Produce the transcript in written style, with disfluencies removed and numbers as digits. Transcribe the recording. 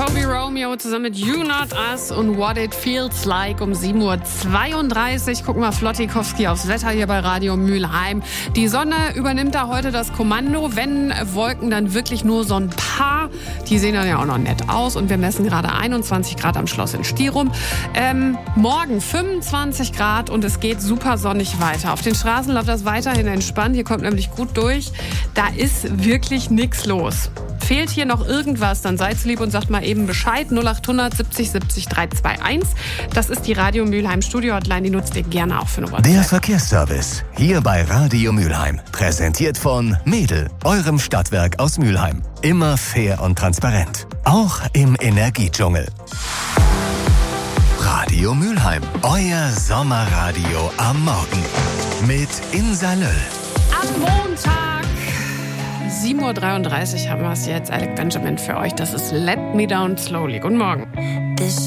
Toby Romeo zusammen mit You Not Us und What It Feels Like um 7.32 Uhr. Gucken wir Flottikowski aufs Wetter hier bei Radio Mülheim. Die Sonne übernimmt da heute das Kommando. Wenn Wolken, dann wirklich nur so ein paar. Die sehen dann ja auch noch nett aus. Und wir messen gerade 21 Grad am Schloss in Stirum. Morgen 25 Grad und es geht super sonnig weiter. Auf den Straßen läuft das weiterhin entspannt. Hier kommt nämlich gut durch. Da ist wirklich nichts los. Fehlt hier noch irgendwas, dann seid lieb und sagt mal eben Bescheid. 0800 70 70 321. Das ist die Radio Mülheim Studio-Hotline, die nutzt ihr gerne auch für eine WhatsApp. Der Verkehrsservice, hier bei Radio Mülheim. Präsentiert von Mädel, eurem Stadtwerk aus Mülheim. Immer fair und transparent. Auch im Energiedschungel. Radio Mülheim, euer Sommerradio am Morgen. Mit Insa Löll. Am Montag 7.33 Uhr haben wir es jetzt. Alec Benjamin für euch. Das ist Let Me Down Slowly. Guten Morgen.